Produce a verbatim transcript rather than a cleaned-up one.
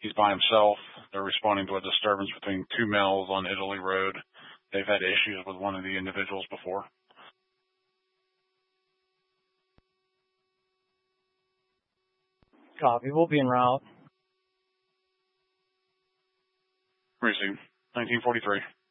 He's by himself. They're responding to a disturbance between two males on Italy Road. They've had issues with one of the individuals before. Copy. We'll be en route. Received. nineteen forty-three.